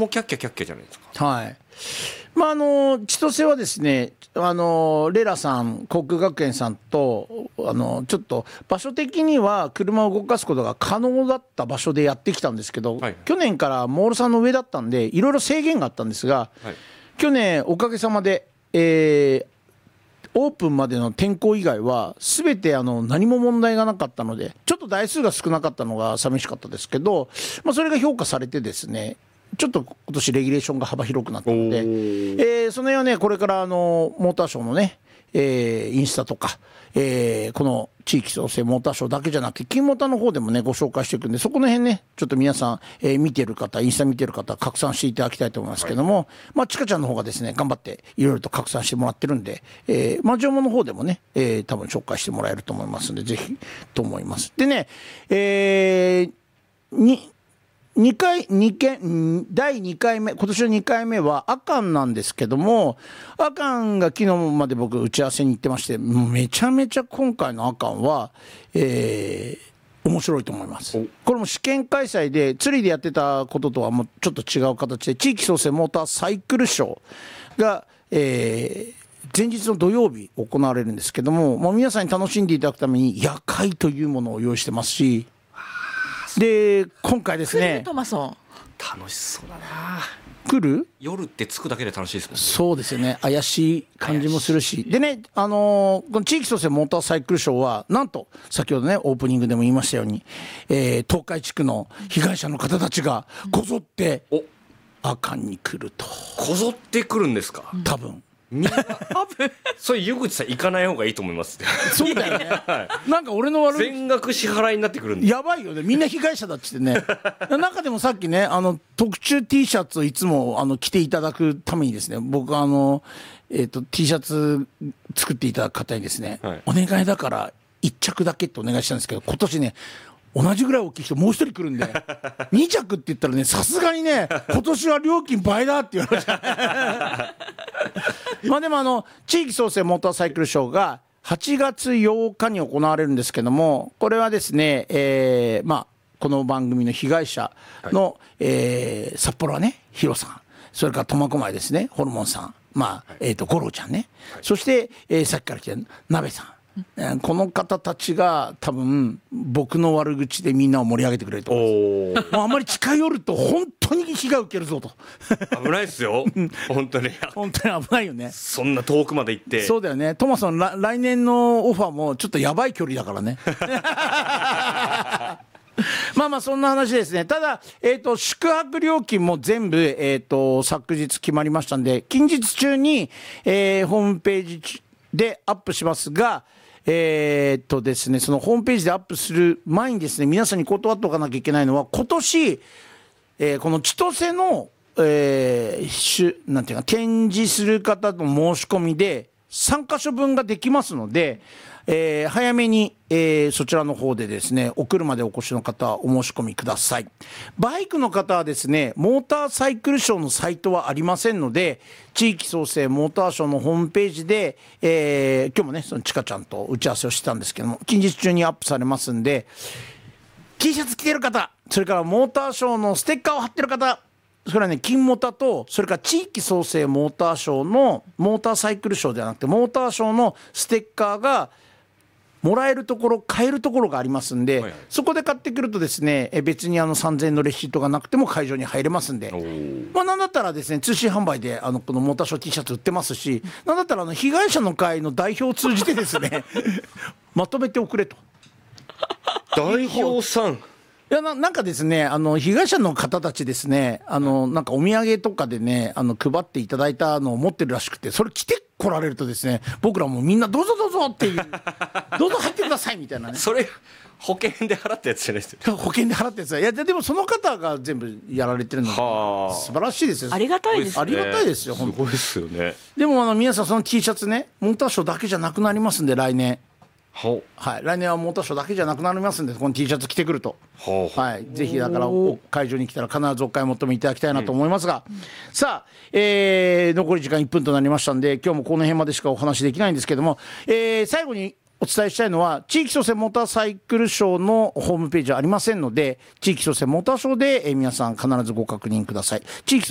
もキャッキャキャッキャじゃないですか。 はい。千歳はですね、レラさん、航空学園さんと、ちょっと場所的には車を動かすことが可能だった場所でやってきたんですけど、 はい、 去年からモールさんの上だったんで、いろいろ制限があったんですが、はい、去年おかげさまで、オープンまでの天候以外は全て何も問題がなかったので、ちょっと台数が少なかったのが寂しかったですけど、それが評価されてですね、ちょっと今年レギュレーションが幅広くなったので、その辺はね、これからモーターショーのね、インスタとか、この地域創生モーターショーだけじゃなくて金モーターの方でもねご紹介していくんで、そこの辺ねちょっと皆さん、見てる方、インスタ見てる方拡散していただきたいと思いますけども、はい、ちかちゃんの方がですね頑張っていろいろと拡散してもらってるんで、ジオモの方でもね、多分紹介してもらえると思いますんで、ぜひと思います。でね、第2回目、今年の2回目はアカンなんですけども、アカンが昨日まで僕打ち合わせに行ってまして、めちゃめちゃ今回のアカンは、面白いと思います。これも試験開催で釣りでやってたこととはもうちょっと違う形で、地域創生モーターサイクルショーが、前日の土曜日行われるんですけども、皆さんに楽しんでいただくために夜会というものを用意してますし、で今回ですね、 トマソン楽しそうだな。 来る？ 夜って着くだけで楽しいですもんね。 そうですよね、怪しい感じもするし、でね、この地域創生モーターサイクルショーはなんと先ほどねオープニングでも言いましたように、東海地区の被害者の方たちがこぞってアカンに来ると。 こぞって来るんですか？ 多分それ湯口さん行かない方がいいと思います。 そうだよね、はい、なんか俺の悪い全額支払いになってくるんでやばいよね、みんな被害者だっつってね中でもさっきね特注 T シャツをいつも着ていただくためにですね、僕T シャツ作っていただく方にですね、はい、お願いだから1着だけってお願いしたんですけど、今年ね同じぐらい大きい人もう一人来るんで2着って言ったらね、さすがにね今年は料金倍だって言われましたでも地域創生モーターサイクルショーが8月8日に行われるんですけども、これはですね、この番組の被害者の、札幌はねヒロさん、それから苫小牧ですねホルモンさん、五郎ちゃんね、そして、さっきから来て鍋さん、この方たちが多分僕の悪口でみんなを盛り上げてくれると思います。もうあまり近寄ると本当に被害を受けるぞと危ないですよ本当に危ないよね、 そんな遠くまで行って。 そうだよね、トマさん来年のオファーもちょっとやばい距離だからねそんな話ですね。ただ、宿泊料金も全部、昨日決まりましたんで、近日中に、ホームページでアップしますが、ですね、そのホームページでアップする前にですね、皆さんに断っておかなきゃいけないのは、今年、この千歳の、なんていうか展示する方の申し込みで3カ所分ができますので、早めに、そちらの方でですね、お車でお越しの方はお申し込みください。バイクの方はですね、モーターサイクルショーのサイトはありませんので、地域創生モーターショーのホームページで、今日もねそのちかちゃんと打ち合わせをしてたんですけども、近日中にアップされますんで、 T シャツ着てる方、それからモーターショーのステッカーを貼ってる方、それはね金モタと、それから地域創生モーターショーのモーターサイクルショーではなくてモーターショーのステッカーがもらえるところ、買えるところがありますんで、そこで買ってくるとですね、別に3000円のレシートがなくても会場に入れますんで、なんだったらですね通信販売でこのモーターショー T シャツ売ってますし、なんだったら被害者の会の代表を通じてですねまとめておくれと代表さん、 いやなんかですね、被害者の方たちですね、なんかお土産とかでね配っていただいたのを持ってるらしくて、それ着て来られるとですね、僕らもみんなどうぞどうぞっていうどうぞ入ってくださいみたいなね。 それ保険で払ったやつじゃないですよ。 保険で払ったやつは、いやでもその方が全部やられてるので素晴らしいですよ。 ありがたいですね。 ありがたいですよ。 すごいですよね。 でも皆さんその T シャツね、モーターショーだけじゃなくなりますんで、来年、はい、来年はモーターショーだけじゃなくなりますんで、この T シャツ着てくると、はい、ぜひだから会場に来たら必ずお買い求めいただきたいなと思いますが、さあ、残り時間1分となりましたんで、今日もこの辺までしかお話できないんですけども、最後にお伝えしたいのは、地域創生モーターサイクルショーのホームページはありませんので、地域創生モーターショーで、皆さん必ずご確認ください。地域